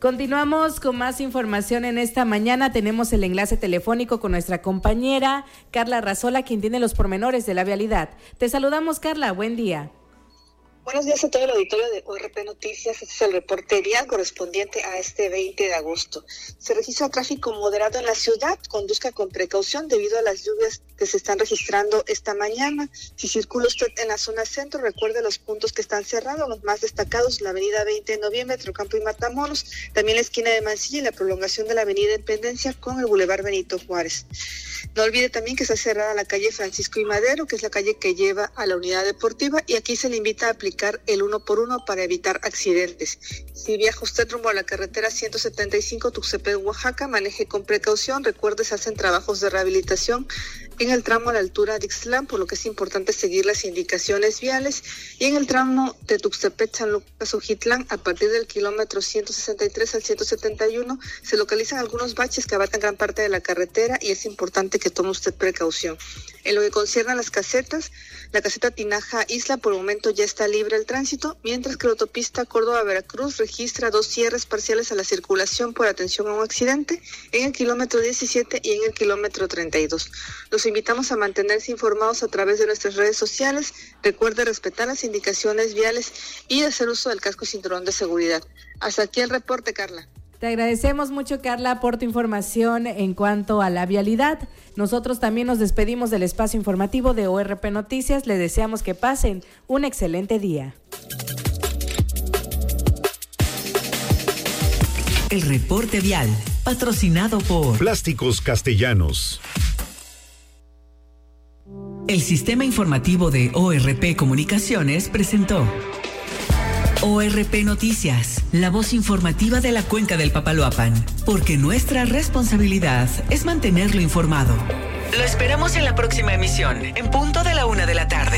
Continuamos con más información en esta mañana. Tenemos el enlace telefónico con nuestra compañera Carla Razola, quien tiene los pormenores de la vialidad. Te saludamos, Carla. Buen día. Buenos días a todo el auditorio de ORP Noticias. Este es el reporte vial correspondiente a este 20 de agosto. Se registra tráfico moderado en la ciudad. Conduzca con precaución debido a las lluvias que se están registrando esta mañana. Si circula usted en la zona centro, recuerde los puntos que están cerrados, los más destacados, la avenida 20 de noviembre, Trocampo y Matamoros, también la esquina de Mansilla y la prolongación de la avenida Independencia con el bulevar Benito Juárez. No olvide también que está cerrada la calle Francisco I. Madero, que es la calle que lleva a la unidad deportiva, y aquí se le invita a aplicar el 1x1 para evitar accidentes. Si viaja usted rumbo a la carretera 175 Tuxtepec, Oaxaca, maneje con precaución. Recuerde, se hacen trabajos de rehabilitación en el tramo a la altura de Ixtlán, por lo que es importante seguir las indicaciones viales. Y en el tramo de Tuxtepec, San Lucas, Ojitlán, a partir del kilómetro 163 al 171, se localizan algunos baches que abarcan gran parte de la carretera y es importante que tome usted precaución. En lo que concierne a las casetas, la caseta Tinaja Isla por el momento ya está libre el tránsito, mientras que la autopista Córdoba-Veracruz registra 2 cierres parciales a la circulación por atención a un accidente en el kilómetro 17 y en el kilómetro 32. Los invitamos a mantenerse informados a través de nuestras redes sociales. Recuerde respetar las indicaciones viales y hacer uso del casco y cinturón de seguridad. Hasta aquí el reporte, Carla. Te agradecemos mucho, Carla, por tu información en cuanto a la vialidad. Nosotros también nos despedimos del espacio informativo de ORP Noticias. Les deseamos que pasen un excelente día. El reporte vial, patrocinado por Plásticos Castellanos. El sistema informativo de ORP Comunicaciones presentó ORP Noticias, la voz informativa de la Cuenca del Papaloapan, porque nuestra responsabilidad es mantenerlo informado. Lo esperamos en la próxima emisión, en punto de la 1:00 p.m.